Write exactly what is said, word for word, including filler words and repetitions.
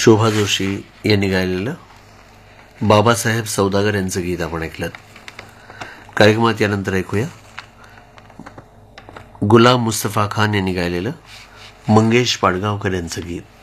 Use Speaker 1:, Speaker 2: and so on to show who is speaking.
Speaker 1: शोभा जोशी यांनी गायलेलं बाबासाहेब सौदागर यांचं गीत आपण ऐकलं. कार्यक्रमात यानंतर ऐकूया गुलाम मुस्तफा खान यांनी गायलेलं मंगेश पाडगावकर यांचं गीत.